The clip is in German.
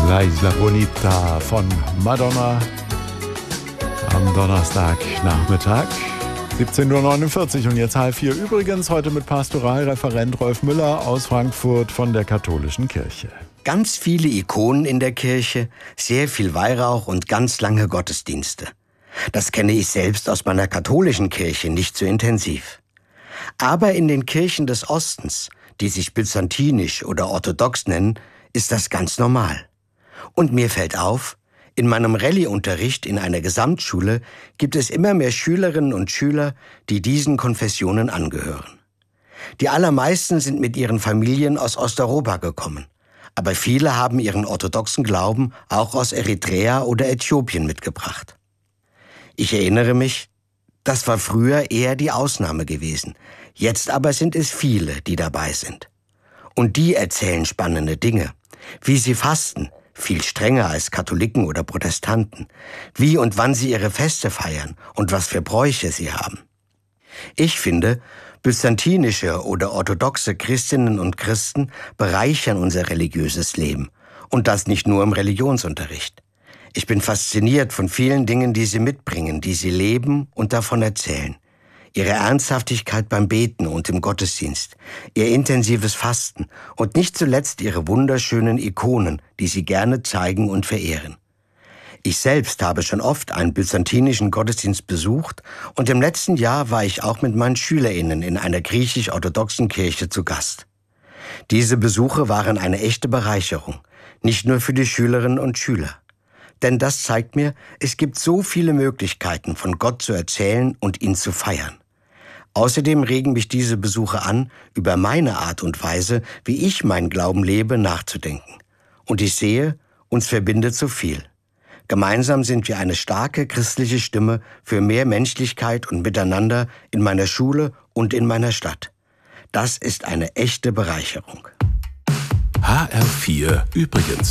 La Isla Bonita von Madonna am Donnerstagnachmittag, 17:49 Uhr und jetzt 3:30. Übrigens heute mit Pastoralreferent Rolf Müller aus Frankfurt von der Katholischen Kirche. Ganz viele Ikonen in der Kirche, sehr viel Weihrauch und ganz lange Gottesdienste. Das kenne ich selbst aus meiner katholischen Kirche nicht so intensiv. Aber in den Kirchen des Ostens, die sich byzantinisch oder orthodox nennen, ist das ganz normal. Und mir fällt auf, in meinem Rallye-Unterricht in einer Gesamtschule gibt es immer mehr Schülerinnen und Schüler, die diesen Konfessionen angehören. Die allermeisten sind mit ihren Familien aus Osteuropa gekommen, aber viele haben ihren orthodoxen Glauben auch aus Eritrea oder Äthiopien mitgebracht. Ich erinnere mich, das war früher eher die Ausnahme gewesen, jetzt aber sind es viele, die dabei sind. Und die erzählen spannende Dinge, wie sie fasten, viel strenger als Katholiken oder Protestanten, wie und wann sie ihre Feste feiern und was für Bräuche sie haben. Ich finde, byzantinische oder orthodoxe Christinnen und Christen bereichern unser religiöses Leben. Und das nicht nur im Religionsunterricht. Ich bin fasziniert von vielen Dingen, die sie mitbringen, die sie leben und davon erzählen. Ihre Ernsthaftigkeit beim Beten und im Gottesdienst, ihr intensives Fasten und nicht zuletzt ihre wunderschönen Ikonen, die sie gerne zeigen und verehren. Ich selbst habe schon oft einen byzantinischen Gottesdienst besucht und im letzten Jahr war ich auch mit meinen SchülerInnen in einer griechisch-orthodoxen Kirche zu Gast. Diese Besuche waren eine echte Bereicherung, nicht nur für die Schülerinnen und Schüler. Denn das zeigt mir, es gibt so viele Möglichkeiten, von Gott zu erzählen und ihn zu feiern. Außerdem regen mich diese Besuche an, über meine Art und Weise, wie ich meinen Glauben lebe, nachzudenken. Und ich sehe, uns verbindet so viel. Gemeinsam sind wir eine starke christliche Stimme für mehr Menschlichkeit und Miteinander in meiner Schule und in meiner Stadt. Das ist eine echte Bereicherung. HR4 übrigens.